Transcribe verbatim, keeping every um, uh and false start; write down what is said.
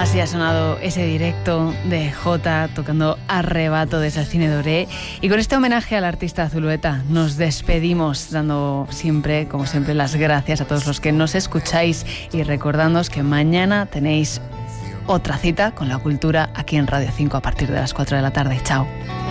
Así ha sonado ese directo de Jota tocando Arrebato de Cine Doré. Y con este homenaje al artista Zulueta nos despedimos, dando siempre, como siempre, las gracias a todos los que nos escucháis y recordándoos que mañana tenéis otra cita con la cultura aquí en Radio cinco a partir de las cuatro de la tarde. Chao.